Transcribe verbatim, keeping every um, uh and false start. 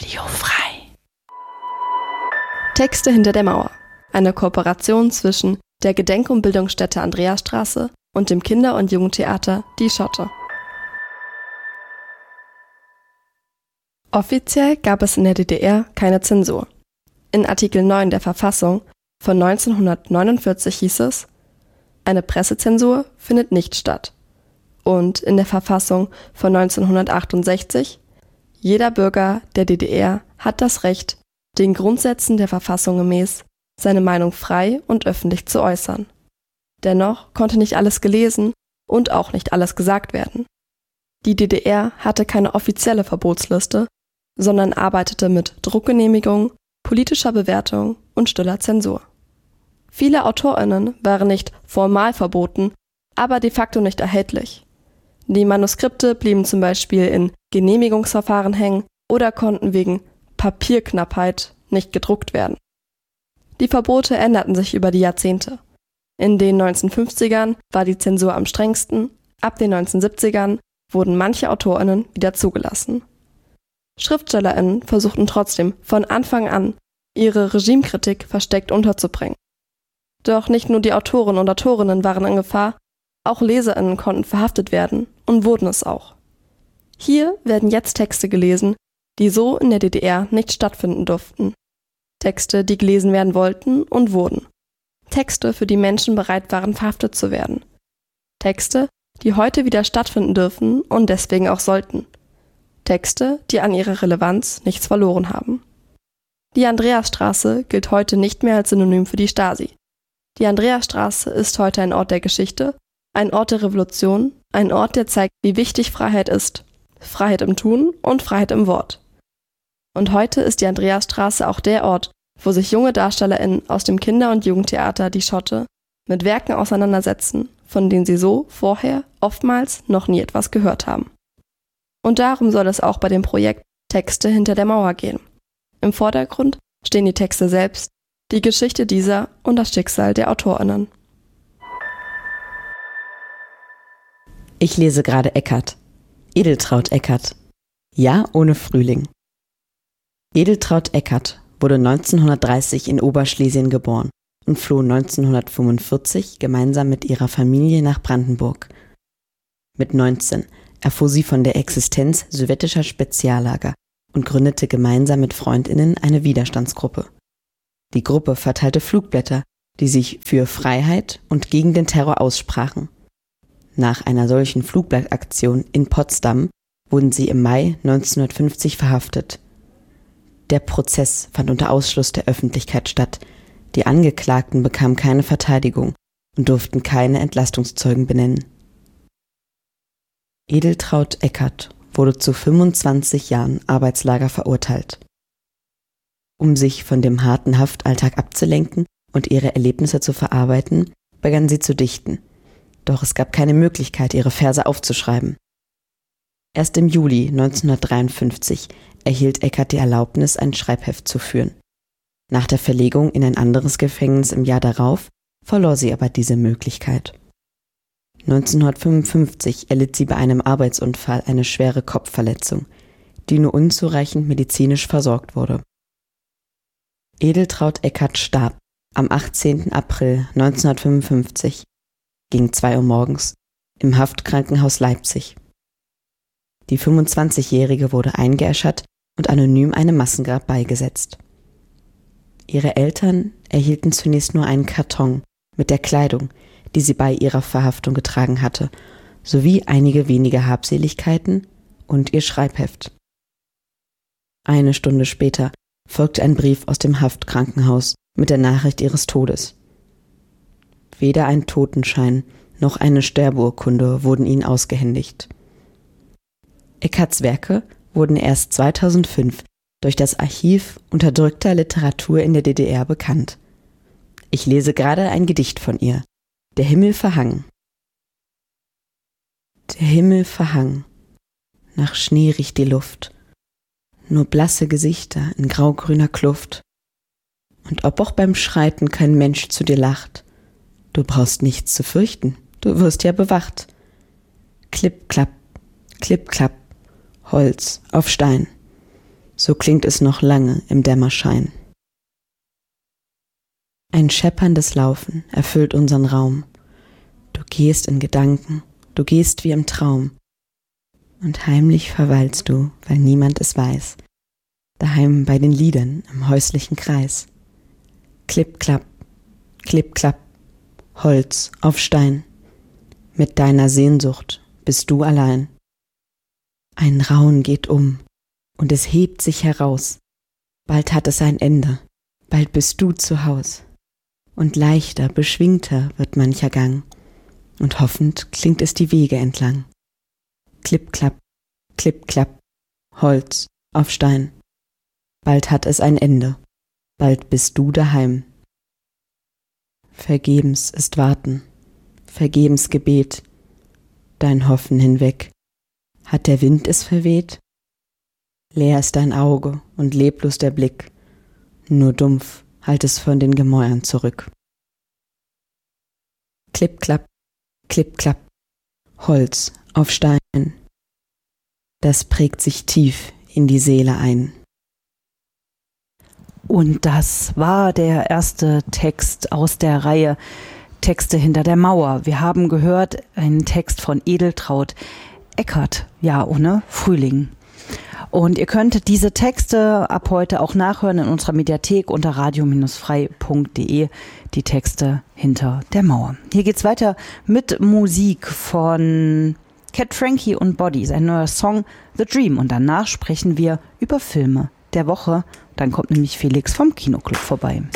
Radio frei. Texte hinter der Mauer. Eine Kooperation zwischen der Gedenk- und Bildungsstätte Andreasstraße und dem Kinder- und Jugendtheater Die Schotte. Offiziell gab es in der D D R keine Zensur. In Artikel neun der Verfassung von neunzehnhundertneunundvierzig hieß es: Eine Pressezensur findet nicht statt. Und in der Verfassung von neunzehnhundertachtundsechzig: Jeder Bürger der D D R hat das Recht, den Grundsätzen der Verfassung gemäß seine Meinung frei und öffentlich zu äußern. Dennoch konnte nicht alles gelesen und auch nicht alles gesagt werden. Die D D R hatte keine offizielle Verbotsliste, sondern arbeitete mit Druckgenehmigung, politischer Bewertung und stiller Zensur. Viele AutorInnen waren nicht formal verboten, aber de facto nicht erhältlich. Die Manuskripte blieben zum Beispiel in Genehmigungsverfahren hängen oder konnten wegen Papierknappheit nicht gedruckt werden. Die Verbote änderten sich über die Jahrzehnte. In den neunzehnhundertfünfzigern war die Zensur am strengsten, ab den neunzehnhundertsiebzigern wurden manche AutorInnen wieder zugelassen. SchriftstellerInnen versuchten trotzdem von Anfang an, ihre Regimekritik versteckt unterzubringen. Doch nicht nur die Autoren und Autorinnen waren in Gefahr, auch LeserInnen konnten verhaftet werden und wurden es auch. Hier werden jetzt Texte gelesen, die so in der D D R nicht stattfinden durften. Texte, die gelesen werden wollten und wurden. Texte, für die Menschen bereit waren, verhaftet zu werden. Texte, die heute wieder stattfinden dürfen und deswegen auch sollten. Texte, die an ihrer Relevanz nichts verloren haben. Die Andreasstraße gilt heute nicht mehr als Synonym für die Stasi. Die Andreasstraße ist heute ein Ort der Geschichte, ein Ort der Revolution, ein Ort, der zeigt, wie wichtig Freiheit ist. Freiheit im Tun und Freiheit im Wort. Und heute ist die Andreasstraße auch der Ort, wo sich junge DarstellerInnen aus dem Kinder- und Jugendtheater Die Schotte mit Werken auseinandersetzen, von denen sie so vorher oftmals noch nie etwas gehört haben. Und darum soll es auch bei dem Projekt Texte hinter der Mauer gehen. Im Vordergrund stehen die Texte selbst, die Geschichte dieser und das Schicksal der AutorInnen. Ich lese gerade Eckart. Edeltraud Eckart. Ja ohne Frühling. Edeltraud Eckart wurde neunzehnhundertdreißig in Oberschlesien geboren und floh neunzehnhundertfünfundvierzig gemeinsam mit ihrer Familie nach Brandenburg. Mit neunzehn erfuhr sie von der Existenz sowjetischer Speziallager und gründete gemeinsam mit FreundInnen eine Widerstandsgruppe. Die Gruppe verteilte Flugblätter, die sich für Freiheit und gegen den Terror aussprachen. Nach einer solchen Flugblattaktion in Potsdam wurden sie im Mai neunzehnhundertfünfzig verhaftet. Der Prozess fand unter Ausschluss der Öffentlichkeit statt. Die Angeklagten bekamen keine Verteidigung und durften keine Entlastungszeugen benennen. Edeltraud Eckart wurde zu fünfundzwanzig Jahren Arbeitslager verurteilt. Um sich von dem harten Haftalltag abzulenken und ihre Erlebnisse zu verarbeiten, begann sie zu dichten. Doch es gab keine Möglichkeit, ihre Verse aufzuschreiben. Erst im Juli neunzehnhundertdreiundfünfzig erhielt Eckart die Erlaubnis, ein Schreibheft zu führen. Nach der Verlegung in ein anderes Gefängnis im Jahr darauf verlor sie aber diese Möglichkeit. neunzehnhundertfünfundfünfzig erlitt sie bei einem Arbeitsunfall eine schwere Kopfverletzung, die nur unzureichend medizinisch versorgt wurde. Edeltraud Eckart starb am achtzehnten April neunzehnhundertfünfundfünfzig gegen zwei Uhr morgens im Haftkrankenhaus Leipzig. Die fünfundzwanzigjährige wurde eingeäschert und anonym einem Massengrab beigesetzt. Ihre Eltern erhielten zunächst nur einen Karton mit der Kleidung, die sie bei ihrer Verhaftung getragen hatte, sowie einige wenige Habseligkeiten und ihr Schreibheft. Eine Stunde später folgte ein Brief aus dem Haftkrankenhaus mit der Nachricht ihres Todes. Weder ein Totenschein noch eine Sterbeurkunde wurden ihnen ausgehändigt. Eckarts Werke wurden erst zweitausendfünf durch das Archiv unterdrückter Literatur in der D D R bekannt. Ich lese gerade ein Gedicht von ihr. Der Himmel verhangen. Der Himmel verhangen. Nach Schnee riecht die Luft. Nur blasse Gesichter in graugrüner Kluft. Und ob auch beim Schreiten kein Mensch zu dir lacht, du brauchst nichts zu fürchten, du wirst ja bewacht. Klipp, klapp, klipp, klapp, Holz auf Stein. so klingt es noch lange im Dämmerschein. Ein schepperndes Laufen erfüllt unseren Raum. Du gehst in Gedanken, du gehst wie im Traum. Und heimlich verweilst du, weil niemand es weiß, daheim bei den Liedern im häuslichen Kreis. Klipp, klapp, klipp, klapp, Holz auf Stein. Mit deiner Sehnsucht bist du allein. Ein Raunen geht um und es hebt sich heraus. Bald hat es ein Ende, bald bist du zu Haus. Und leichter, beschwingter wird mancher Gang und hoffend klingt es die Wege entlang. Klipp, klapp, klipp, klapp, Holz auf Stein. Bald hat es ein Ende, bald bist du daheim. Vergebens ist Warten, vergebens Gebet, dein Hoffen hinweg. Hat der Wind es verweht? Leer ist dein Auge und leblos der Blick, nur dumpf halt es von den Gemäuern zurück. Klipp, klapp, klipp, klapp, Holz auf Stein. Das prägt sich tief in die Seele ein. Und das war der erste Text aus der Reihe Texte hinter der Mauer. Wir haben gehört einen Text von Edeltraud Eckert, ja, ohne Frühling. Und ihr könnt diese Texte ab heute auch nachhören in unserer Mediathek unter radio frei punkt de, die Texte hinter der Mauer. Hier geht's weiter mit Musik von Cat Frankie und Bodies, ein neuer Song, The Dream. Und danach sprechen wir über Filme der Woche. Dann kommt nämlich Felix vom Kinoclub vorbei.